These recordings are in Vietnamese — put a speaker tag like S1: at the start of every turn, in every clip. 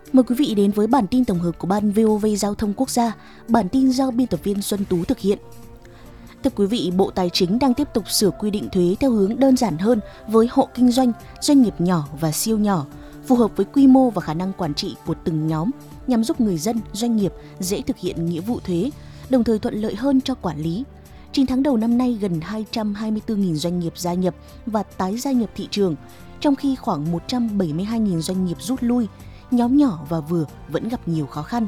S1: Mời quý vị đến với bản tin tổng hợp của Ban VOV Giao thông Quốc gia, bản tin do biên tập viên Xuân Tú thực hiện. Thưa quý vị, Bộ Tài chính đang tiếp tục sửa quy định thuế theo hướng đơn giản hơn với hộ kinh doanh, doanh nghiệp nhỏ và siêu nhỏ, phù hợp với quy mô và khả năng quản trị của từng nhóm, nhằm giúp người dân, doanh nghiệp dễ thực hiện nghĩa vụ thuế, đồng thời thuận lợi hơn cho quản lý. 9 tháng đầu năm nay, gần 224.000 doanh nghiệp gia nhập và tái gia nhập thị trường, trong khi khoảng 172.000 doanh nghiệp rút lui, nhóm nhỏ và vừa vẫn gặp nhiều khó khăn.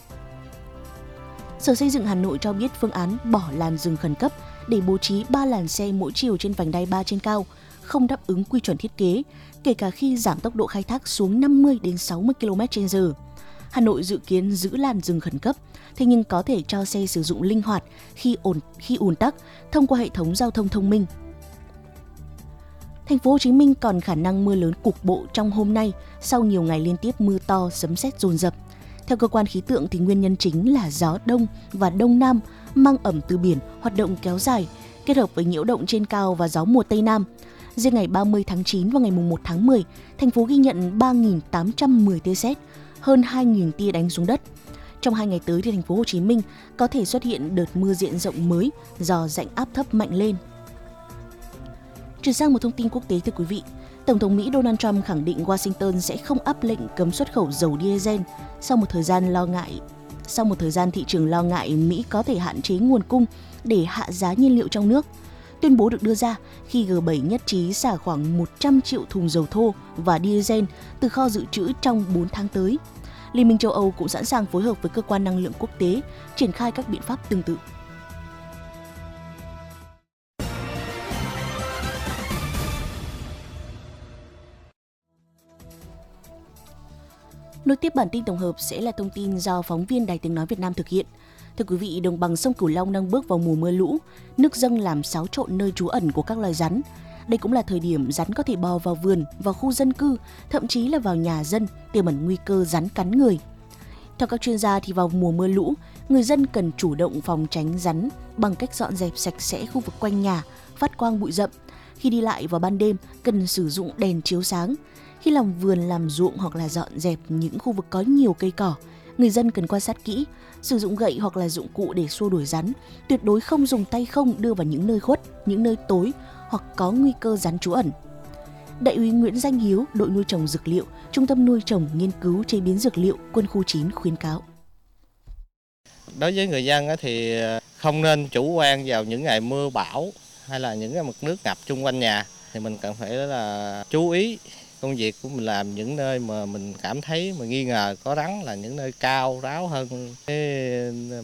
S1: Sở Xây dựng Hà Nội cho biết phương án bỏ làn dừng khẩn cấp để bố trí 3 làn xe mỗi chiều trên vành đai 3 trên cao không đáp ứng quy chuẩn thiết kế, kể cả khi giảm tốc độ khai thác xuống 50 đến 60 km/h. Hà Nội dự kiến giữ làn dừng khẩn cấp, thế nhưng có thể cho xe sử dụng linh hoạt khi ùn tắc thông qua hệ thống giao thông thông minh. Thành phố Hồ Chí Minh còn khả năng mưa lớn cục bộ trong hôm nay sau nhiều ngày liên tiếp mưa to, sấm sét dồn dập. Theo cơ quan khí tượng thì nguyên nhân chính là gió đông và đông nam mang ẩm từ biển hoạt động kéo dài, kết hợp với nhiễu động trên cao và gió mùa Tây Nam. Riêng ngày 30 tháng 9 và ngày 1 tháng 10, thành phố ghi nhận 3.810 tia sét, hơn 2.000 tia đánh xuống đất. Trong 2 ngày tới thì thành phố Hồ Chí Minh có thể xuất hiện đợt mưa diện rộng mới do rãnh áp thấp mạnh lên. Chuyển sang một thông tin quốc tế thưa quý vị. Tổng thống Mỹ Donald Trump khẳng định Washington sẽ không áp lệnh cấm xuất khẩu dầu diesel sau một thời gian thị trường lo ngại Mỹ có thể hạn chế nguồn cung để hạ giá nhiên liệu trong nước. Tuyên bố được đưa ra khi G7 nhất trí xả khoảng 100 triệu thùng dầu thô và diesel từ kho dự trữ trong 4 tháng tới. Liên minh châu Âu cũng sẵn sàng phối hợp với cơ quan năng lượng quốc tế triển khai các biện pháp tương tự. Nối tiếp bản tin tổng hợp sẽ là thông tin do phóng viên Đài Tiếng nói Việt Nam thực hiện. Thưa quý vị, đồng bằng sông Cửu Long đang bước vào mùa mưa lũ, nước dâng làm xáo trộn nơi trú ẩn của các loài rắn. Đây cũng là thời điểm rắn có thể bò vào vườn, vào khu dân cư, thậm chí là vào nhà dân, tiềm ẩn nguy cơ rắn cắn người. Theo các chuyên gia thì vào mùa mưa lũ, người dân cần chủ động phòng tránh rắn bằng cách dọn dẹp sạch sẽ khu vực quanh nhà, phát quang bụi rậm. Khi đi lại vào ban đêm, cần sử dụng đèn chiếu sáng. Khi làm vườn, làm ruộng hoặc là dọn dẹp những khu vực có nhiều cây cỏ, người dân cần quan sát kỹ, sử dụng gậy hoặc là dụng cụ để xua đuổi rắn. Tuyệt đối không dùng tay không đưa vào những nơi khuất, những nơi tối hoặc có nguy cơ rắn trú ẩn. Đại úy Nguyễn Danh Hiếu, đội nuôi trồng dược liệu, Trung tâm nuôi trồng nghiên cứu chế biến dược liệu, Quân khu 9 khuyến cáo.
S2: Đối với người dân thì không nên chủ quan vào những ngày mưa bão hay là những cái mực nước ngập chung quanh nhà, thì mình cần phải là chú ý công việc của mình làm những nơi mà mình cảm thấy mà nghi ngờ có rắn là những nơi cao ráo hơn.